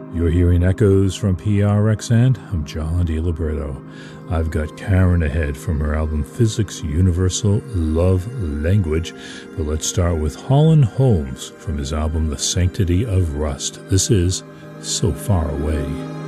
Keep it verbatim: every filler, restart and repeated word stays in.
You're hearing echoes from P R X, and I'm John DiLiberto. I've got Karen ahead from her album Physics Universal Love Language, but let's start with Holland Holmes from his album The Sanctity of Rust. This is So Far Away.